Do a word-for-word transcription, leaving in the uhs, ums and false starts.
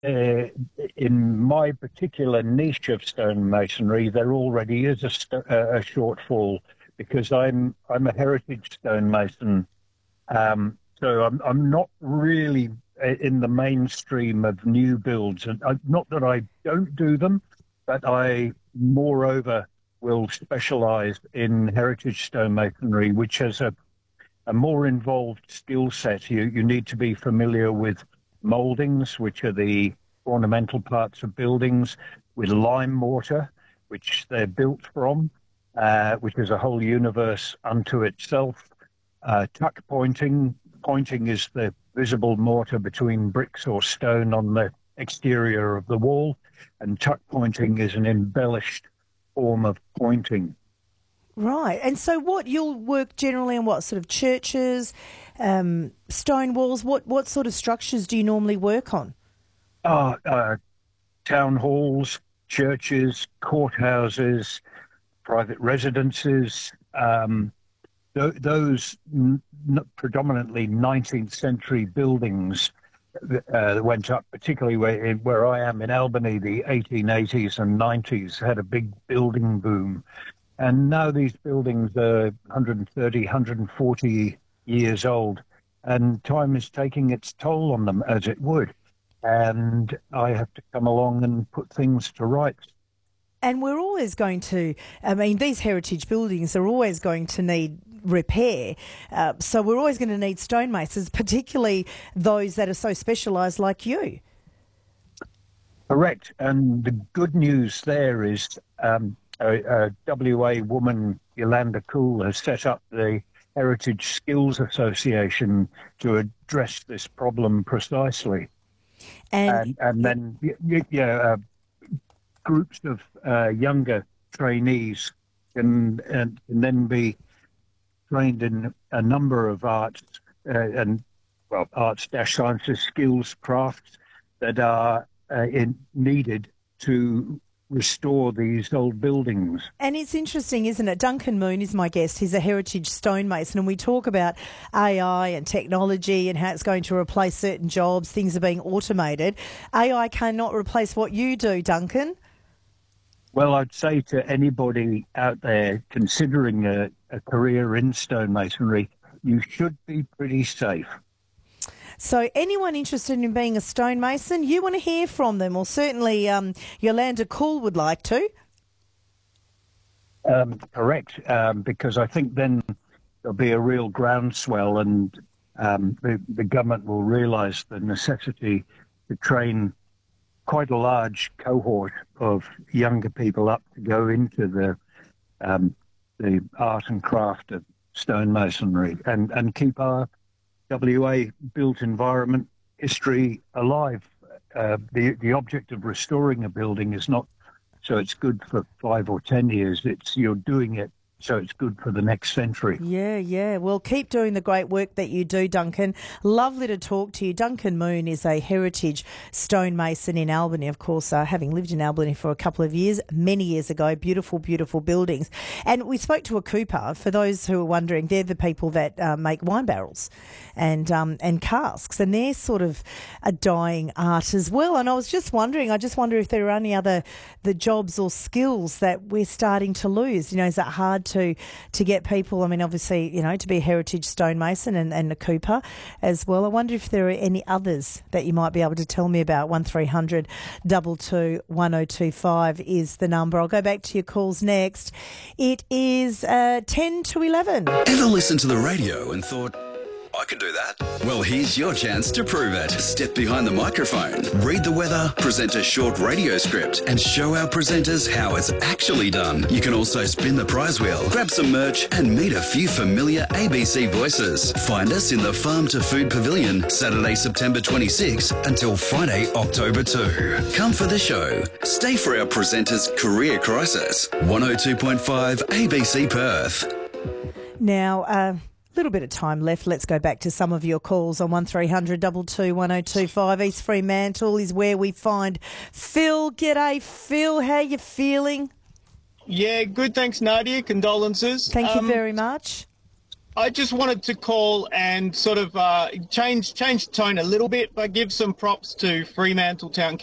uh, in my particular niche of stonemasonry, there already is a, st- a shortfall because I'm I'm a heritage stonemason. Um, so I'm I'm not really in the mainstream of new builds, and I, not that I don't do them, but I moreover will specialise in heritage stonemasonry, which has a a more involved skill set. You you need to be familiar with mouldings, which are the ornamental parts of buildings, with lime mortar, which they're built from, uh, which is a whole universe unto itself. Uh, tuck pointing. Pointing is the visible mortar between bricks or stone on the exterior of the wall, and tuck pointing is an embellished form of pointing. Right. And so what, you'll work generally on what, sort of churches, um, stone walls? What, what sort of structures do you normally work on? Uh, uh, town halls, churches, courthouses, private residences, um, th- those n- n- predominantly nineteenth century buildings uh, that went up, particularly where, in, where I am in Albany, the eighteen eighties and nineties had a big building boom. And now these buildings are one hundred thirty, one hundred forty years old, and time is taking its toll on them, as it would. And I have to come along and put things to rights. And we're always going to, I mean, these heritage buildings are always going to need repair. Uh, so we're always going to need stonemasons, particularly those that are so specialised like you. Correct. And the good news there is um, a, a W A woman, Yolanda Cool, has set up the Heritage Skills Association to address this problem precisely. And, and, and then, y- yeah, uh, groups of uh, younger trainees can, and, can then be trained in a number of arts uh, and, well, arts dash sciences, skills, crafts that are uh, in, needed to restore these old buildings. And it's interesting, isn't it? Duncan Moon is my guest. He's a heritage stonemason, and we talk about A I and technology and how it's going to replace certain jobs. Things are being automated. A I cannot replace what you do, Duncan. Well, I'd say to anybody out there considering a, a career in stonemasonry, you should be pretty safe. So anyone interested in being a stonemason, you want to hear from them, or certainly um, Yolanda Cool would like to. Um, correct, um, because I think then there'll be a real groundswell, and um, the, the government will realise the necessity to train quite a large cohort of younger people up to go into the um, the art and craft of stonemasonry and, and keep our W A built environment history alive. Uh, the the object of restoring a building is not so it's good for five or ten years. It's you're doing it so it's good for the next century. Yeah, yeah. Well, keep doing the great work that you do, Duncan. Lovely to talk to you. Duncan Moon is a heritage stonemason in Albany, of course, uh, having lived in Albany for a couple of years, many years ago. Beautiful, beautiful buildings. And we spoke to a cooper. For those who are wondering, they're the people that uh, make wine barrels and um, and casks, and they're sort of a dying art as well. And I was just wondering, I just wonder if there are any other the jobs or skills that we're starting to lose. You know, is that hard to to get people? I mean, obviously, you know, to be a heritage stonemason and, and a cooper as well. I wonder if there are any others that you might be able to tell me about. One three hundred two two one oh two five is the number. I'll go back to your calls next. It is uh, ten to eleven. Ever listened to the radio and thought, I could do that? Well, here's your chance to prove it. Step behind the microphone, read the weather, present a short radio script, and show our presenters how it's actually done. You can also spin the prize wheel, grab some merch, and meet a few familiar A B C voices. Find us in the Farm to Food Pavilion, Saturday, September twenty-sixth until Friday, October second. Come for the show. Stay for our presenters' career crisis. one oh two point five A B C Perth. Now, uh, little bit of time left. Let's go back to some of your calls on one three hundred two two one oh two five. East Fremantle is where we find Phil. G'day, Phil. How you feeling? Yeah, good. Thanks, Nadia. Condolences. Thank you Um, very much. I just wanted to call and sort of uh, change change the tone a little bit, but give some props to Fremantle Town